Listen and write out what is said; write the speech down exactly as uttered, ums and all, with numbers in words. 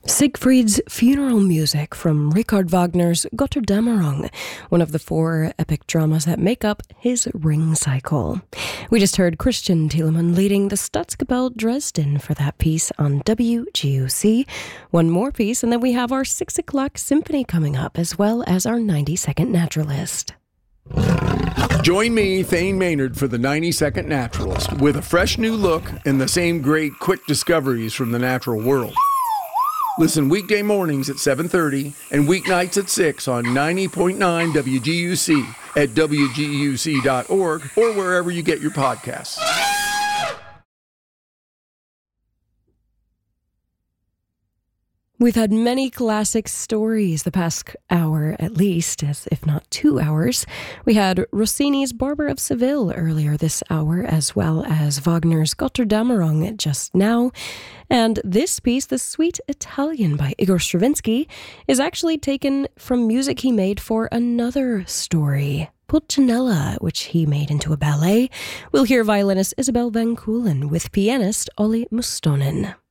Siegfried's funeral music from Richard Wagner's Götterdämmerung, one of the four epic dramas that make up his Ring cycle. We just heard Christian Thielemann leading the Staatskapelle Dresden for that piece on W G U C. One more piece, and then we have our six o'clock symphony coming up, as well as our ninety second Naturalist. Join me, Thane Maynard, for the ninety second Naturalist, with a fresh new look and the same great quick discoveries from the natural world. Listen weekday mornings at seven thirty and weeknights at six on ninety point nine W G U C at W G U C dot org or wherever you get your podcasts. We've had many classic stories the past hour, at least, as if not two hours. We had Rossini's Barber of Seville earlier this hour, as well as Wagner's Götterdämmerung just now. And this piece, The Sweet Italian by Igor Stravinsky, is actually taken from music he made for another story, Pulcinella, which he made into a ballet. We'll hear violinist Isabelle Van Keulen with pianist Olli Mustonen.